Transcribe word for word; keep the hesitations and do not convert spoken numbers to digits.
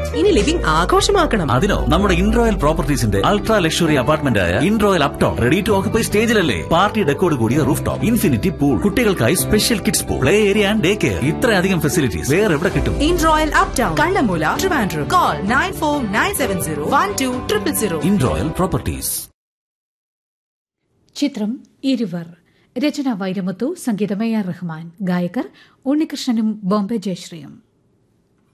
ഇനി ലിവിംഗ് ആഘോഷമാക്കണം. അതിനോ നമ്മുടെ ഇൻറോയൽ പ്രോപ്പർട്ടീസിന്റെ അൾട്രാ ലക്ഷറി അപ്പാർട്ട്മെന്റ് ആയ ഇൻറോയൽ Upton ready to occupy സ്റ്റേജിലല്ലേ. Party ഡെക്കോട് കൂടിയ റൂഫ് ടോപ്പ്, ഇൻഫിനിറ്റി പൂൾ, കുട്ടികൾക്കായി special kids pool, play area and day care. ഇത്രയധികം ഫെസിലിറ്റീസ് വേറെ എവിടെ കിട്ടും? ഇൻറോയൽ uptown, Kannammoola, Trivandrum. Call nine four nine seven zero one two triple zero. ഇൻറോയൽ properties. ചിത്രം ഇരുവർ. രചന വൈരമുത്തു, സംഗീതം A R Rahman. ഗായകർ ഉണ്ണികൃഷ്ണനും ബോംബെ ജയശ്രീയും.